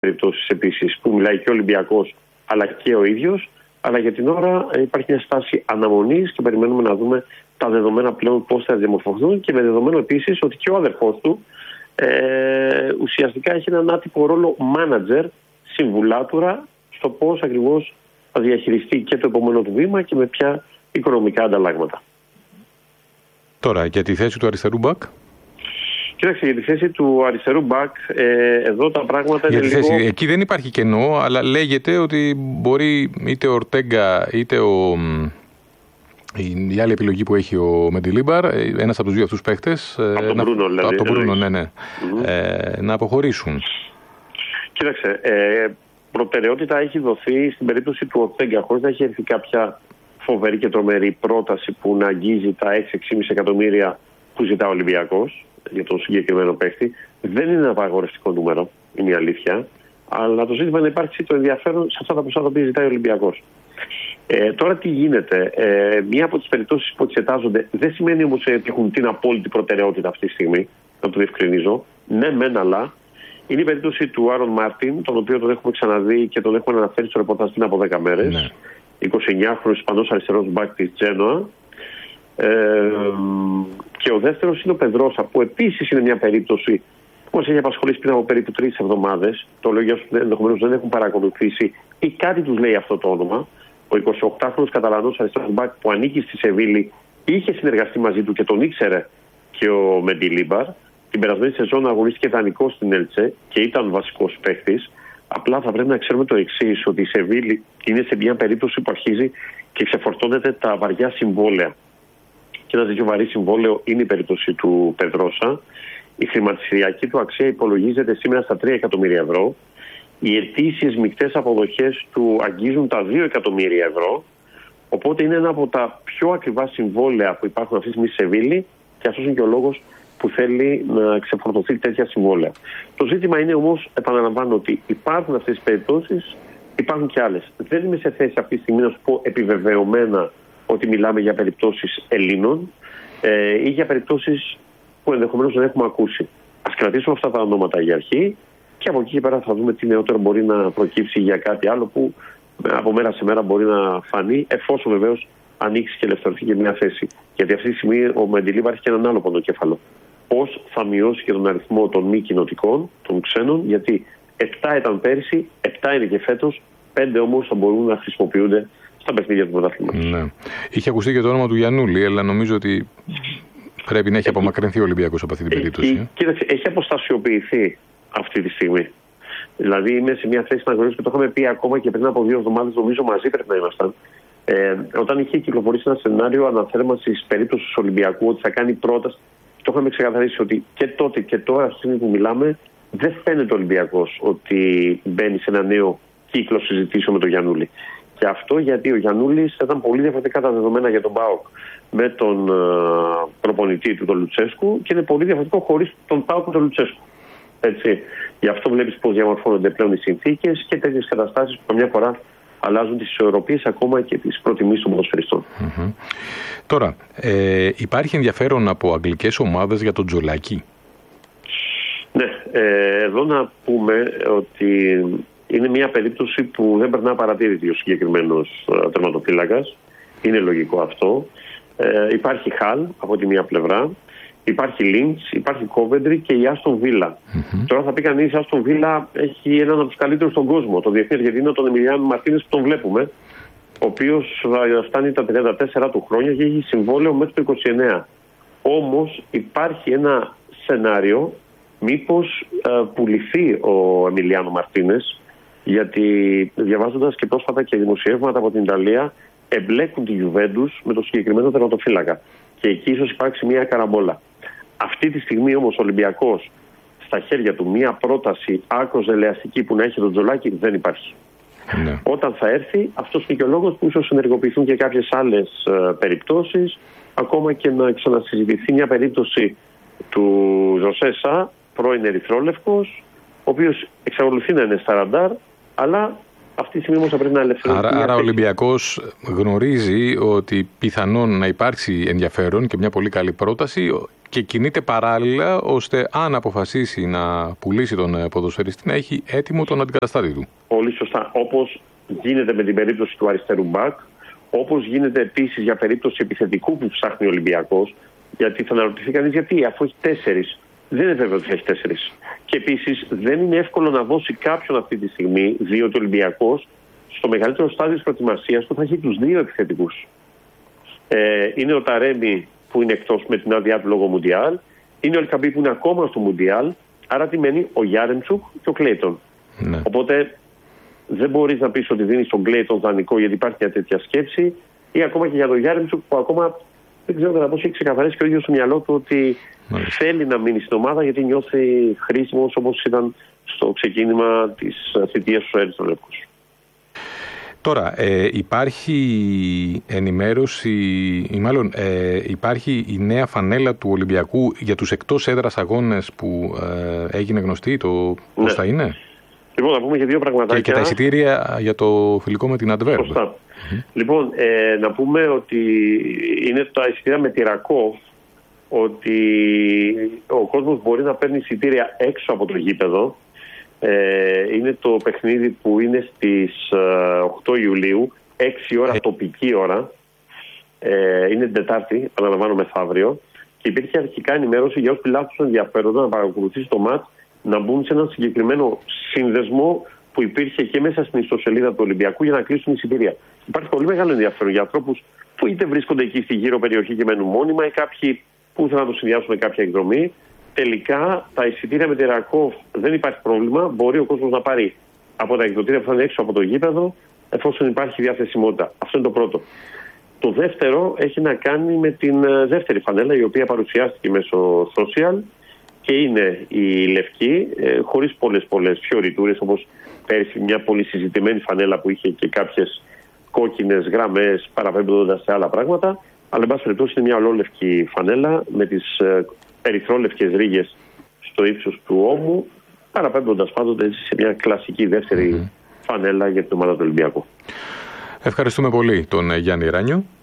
περιπτώσεις επίσης που μιλάει και ο Ολυμπιακός αλλά και ο ίδιος. Αλλά για την ώρα υπάρχει μια στάση αναμονής και περιμένουμε να δούμε τα δεδομένα πλέον πώς θα διαμορφωθούν και με δεδομένο επίσης ότι και ο αδερφός του ουσιαστικά έχει έναν άτυπο ρόλο manager, συμβουλάτορα στο πώς ακριβώς θα διαχειριστεί και το επόμενο του βήμα και με ποια οικονομικά ανταλλάγματα. Τώρα, για τη θέση του αριστερού μπακ. Κοίταξε, για τη θέση του αριστερού μπακ, εδώ τα πράγματα είναι λίγο... Θέση, εκεί δεν υπάρχει κενό, αλλά λέγεται ότι μπορεί είτε ο Ορτέγκα είτε η άλλη επιλογή που έχει ο Μεντιλίμπαρ, ένας από τους δύο αυτούς παίχτες, από τον Μπρούνο, να αποχωρήσουν. Κοίταξε, προτεραιότητα έχει δοθεί στην περίπτωση του Ορτέγκα, χωρίς να έχει έρθει κάποια φοβερή και τρομερή πρόταση που να αγγίζει τα 6-6,5 εκατομμύρια που ζητά ο Ολυμπιακός για τον συγκεκριμένο παίχτη. Δεν είναι ένα απαγορευτικό νούμερο, είναι η αλήθεια. Αλλά το ζήτημα είναι να υπάρξει το ενδιαφέρον σε αυτά τα ποσά τα οποία ζητάει ο Ολυμπιακός. Τώρα τι γίνεται. Μία από τις περιπτώσεις που εξετάζονται δεν σημαίνει όμως ότι έχουν την απόλυτη προτεραιότητα αυτή τη στιγμή. Να το διευκρινίζω. Ναι, μεν, αλλά είναι η περίπτωση του Άρον Μάρτιν, τον οποίο τον έχουμε ξαναδεί και τον έχουμε αναφέρει στο ρεπορτάζ πριν από 10 μέρες. Ναι. 29χρονος Ισπανός αριστερός μπακ της Τζένοα. Και ο δεύτερος είναι ο Πεδρόσα, που επίσης είναι μια περίπτωση που μας έχει απασχολήσει πριν από περίπου 3 εβδομάδες. Το λέω για όσους ενδεχομένως δεν έχουν παρακολουθήσει ή κάτι τους λέει αυτό το όνομα. Ο 28χρονος Καταλανός αριστερός μπακ που ανήκει στη Σεβίλη, είχε συνεργαστεί μαζί του και τον ήξερε και ο Μεντιλίμπαρ. Την περασμένη σεζόν αγωνίστηκε δανεικός στην Έλτσε και ήταν βασικός παίκτης. Απλά θα πρέπει να ξέρουμε το εξής, ότι η Σεβίλη είναι σε μια περίπτωση που αρχίζει και ξεφορτώνεται τα βαριά συμβόλαια. Και ένα τέτοιο βαρύ συμβόλαιο είναι η περίπτωση του Πεδρόσα. Η χρηματιστηριακή του αξία υπολογίζεται σήμερα στα 3 εκατομμύρια ευρώ. Οι ετήσιες μεικτές αποδοχές του αγγίζουν τα 2 εκατομμύρια ευρώ. Οπότε είναι ένα από τα πιο ακριβά συμβόλαια που υπάρχουν αυτή τη στιγμή στη Σεβίλη και αυτός είναι και ο λόγος που θέλει να ξεφορτωθεί τέτοια συμβόλαια. Το ζήτημα είναι όμως, επαναλαμβάνω, ότι υπάρχουν αυτές τις περιπτώσεις, υπάρχουν και άλλες. Δεν είμαι σε θέση αυτή τη στιγμή να σου πω επιβεβαιωμένα ότι μιλάμε για περιπτώσεις Ελλήνων ή για περιπτώσεις που ενδεχομένως δεν έχουμε ακούσει. Ας κρατήσουμε αυτά τα ονόματα για αρχή και από εκεί και πέρα θα δούμε τι νεότερο μπορεί να προκύψει για κάτι άλλο που από μέρα σε μέρα μπορεί να φανεί, εφόσον βεβαίως ανοίξει και ελευθερωθεί και μια θέση. Γιατί αυτή τη στιγμή ο Μεντιλίμπαρ έχει και έναν άλλο πονοκέφαλο. Πώς θα μειώσει και τον αριθμό των μη κοινοτικών, των ξένων, γιατί 7 ήταν πέρυσι, 7 είναι και φέτος, 5 όμως θα μπορούν να χρησιμοποιούνται στα παιχνίδια του πρωταθλήματος. Ναι. Είχε ακουστεί και το όνομα του Γιαννούλη, αλλά νομίζω ότι πρέπει να έχει απομακρυνθεί ο Ολυμπιακός από αυτή την περίπτωση. Κοίταξε, έχει αποστασιοποιηθεί αυτή τη στιγμή. Δηλαδή είμαι σε μια θέση να γνωρίζω και το είχαμε πει ακόμα και πριν από 2 εβδομάδες, νομίζω μαζί πρέπει να ήμασταν. Όταν είχε κυκλοφορήσει ένα σενάριο αναθέρμανσης περίπτωσης του Ολυμπιακού ότι θα κάνει πρόταση, το είχαμε ξεκαθαρίσει ότι και τότε και τώρα, στη στιγμή που μιλάμε, δεν φαίνεται ο Ολυμπιακός ότι μπαίνει σε ένα νέο κύκλο συζητήσεων με τον Γιαννούλη. Και αυτό γιατί ο Γιαννούλης ήταν πολύ διαφορετικά τα δεδομένα για τον ΠΑΟΚ με τον προπονητή του, τον Λουτσέσκου, και είναι πολύ διαφορετικό χωρίς τον ΠΑΟΚ και τον Λουτσέσκου. Έτσι. Γι' αυτό βλέπεις πώς διαμορφώνονται πλέον οι συνθήκες και τέτοιες καταστάσεις που καμιά φορά αλλάζουν τις ισορροπίες ακόμα και τις προτιμήσεις των ποδοσφαιριστών. Mm-hmm. Τώρα, υπάρχει ενδιαφέρον από αγγλικές ομάδες για τον Τζολάκη? Ναι, εδώ να πούμε ότι είναι μια περίπτωση που δεν περνά παρατήρητη ο συγκεκριμένος τερματοφύλακας. Είναι λογικό αυτό. Υπάρχει Χαλ από τη μία πλευρά, υπάρχει Λίντς, υπάρχει Κόβεντρι και η Άστον Βίλα. Mm-hmm. Τώρα θα πει κανείς, η Άστον Βίλα έχει έναν από τους καλύτερους στον κόσμο, τον διεθνή Αργεντίνο, τον Εμιλιάνο Μαρτίνες, που τον βλέπουμε, ο οποίος θα φτάνει τα 34 του χρόνια και έχει συμβόλαιο μέχρι το 29. Όμως υπάρχει ένα σενάριο μήπως πουληθεί ο Εμιλιάνο Μαρτίνες, γιατί διαβάζοντας και πρόσφατα και δημοσιεύματα από την Ιταλία, εμπλέκουν τη Γιουβέντους με το συγκεκριμένο τερματοφύλακα. Και εκεί ίσως υπάρξει μια καραμπόλα. Αυτή τη στιγμή όμως ο Ολυμπιακός στα χέρια του μια πρόταση άκρως ελεαστική που να έχει τον Τζολάκη δεν υπάρχει. Ναι. Όταν θα έρθει, αυτός είναι και ο λόγος που ίσως ενεργοποιηθούν και κάποιες άλλες περιπτώσεις, ακόμα και να ξανασυζητηθεί μια περίπτωση του Ζωσέ, πρώην ερυθρόλευκος, ο οποίος εξακολουθεί να είναι στα ραντάρ, αλλά Αυτή τη στιγμή όμως θα πρέπει να ελευθερωθεί. Άρα ο Ολυμπιακός γνωρίζει ότι πιθανόν να υπάρξει ενδιαφέρον και μια πολύ καλή πρόταση και κινείται παράλληλα ώστε αν αποφασίσει να πουλήσει τον ποδοσφαιριστή να έχει έτοιμο τον αντικαταστάτη του. Πολύ σωστά. Όπως γίνεται με την περίπτωση του αριστερού μπακ, όπως γίνεται επίσης για περίπτωση επιθετικού που ψάχνει ο Ολυμπιακός, γιατί θα αναρωτηθεί κανείς γιατί, αφού έχει 4. Δεν είναι βέβαιο ότι θα έχει 4. Και επίσης δεν είναι εύκολο να δώσει κάποιον αυτή τη στιγμή, διότι ο Ολυμπιακός στο μεγαλύτερο στάδιο της προετοιμασίας του θα έχει τους 2 επιθετικούς. Είναι ο Ταρέμι που είναι εκτός με την άδειά του λόγω Μουντιάλ, είναι ο Ελκαμπή που είναι ακόμα στο Μουντιάλ, άρα τι μένει ο Γιάρεμτσουκ και ο Κλέιτον. Ναι. Οπότε δεν μπορείς να πεις ότι δίνεις τον Κλέιτον δανεικό γιατί υπάρχει μια τέτοια σκέψη, ή ακόμα και για τον Γιάρεμτσουκ που ακόμα δεν ξέρω κατά πόσο έχει ξεκαθαρίσει και ο ίδιος στο μυαλό του ότι θέλει να μείνει στην ομάδα γιατί νιώθει χρήσιμος όπως ήταν στο ξεκίνημα της θητείας του Έρης των Λευκούς. Τώρα, υπάρχει ενημέρωση ή μάλλον υπάρχει η νέα φανέλα του Ολυμπιακού για τους εκτός έδρας αγώνες που έγινε γνωστή, πώς θα είναι? Λοιπόν, να πούμε για 2 πραγματάκια. Και τα εισιτήρια για το φιλικό με την Αντβέρπ. Σωστά. Λοιπόν, να πούμε ότι είναι τα εισιτήρια με τη Ρακόφ, ότι ο κόσμος μπορεί να παίρνει εισιτήρια έξω από το γήπεδο. Είναι το παιχνίδι που είναι στις 8 Ιουλίου, 6 ώρα τοπική ώρα. Είναι την Τετάρτη, αναλαμβάνω μεθαύριο. Και υπήρχε αρχικά ενημέρωση για όσοι λάθος ενδιαφέροντα να παρακολουθήσει το μάτς, να μπουν σε έναν συγκεκριμένο σύνδεσμο που υπήρχε και μέσα στην ιστοσελίδα του Ολυμπιακού για να κλείσουν εισιτήρια. Υπάρχει πολύ μεγάλο ενδιαφέρον για ανθρώπους που είτε βρίσκονται εκεί στη γύρω περιοχή και μένουν μόνιμα ή κάποιοι που ήθελαν να το συνδυάσουν με κάποια εκδρομή. Τελικά τα εισιτήρια με τη Ρακόφ δεν υπάρχει πρόβλημα. Μπορεί ο κόσμος να πάρει από τα εκδοτήρια που θα είναι έξω από το γήπεδο, εφόσον υπάρχει διαθεσιμότητα. Αυτό είναι το πρώτο. Το δεύτερο έχει να κάνει με την δεύτερη φανέλα, η οποία παρουσιάστηκε μέσω social και είναι η λευκή, χωρίς πολλές φιωριτούρες, όπως πέρυσι μια πολύ συζητημένη φανέλα που είχε και κάποιες κόκκινες γραμμές παραπέμποντας σε άλλα πράγματα. Αλλά εν πάση περιπτώσει είναι μια ολόλευκη φανέλα με τις ερυθρόλευκες ρίγες στο ύψος του ώμου, παραπέμποντας πάντοτε σε μια κλασική δεύτερη φανέλα για την ομάδα του Ολυμπιακού. Ευχαριστούμε πολύ τον Γιάννη Ράνιο.